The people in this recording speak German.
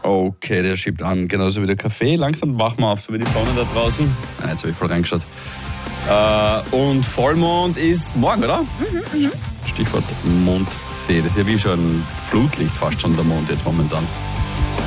Okay, der schiebt an, genauso wie der Kaffee. Langsam wachen wir auf, so wie die Sonne da draußen. Jetzt habe ich voll reingeschaut. Und Vollmond ist morgen, oder? Stichwort Mondfee. Das ist ja wie schon ein Flutlicht fast schon der Mond jetzt momentan.